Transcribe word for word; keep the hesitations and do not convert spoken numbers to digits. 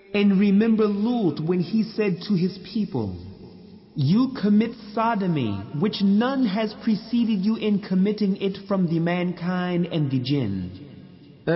And remember Lut when he said to his people, "You commit sodomy, which none has preceded you in committing it from the mankind and the jinn.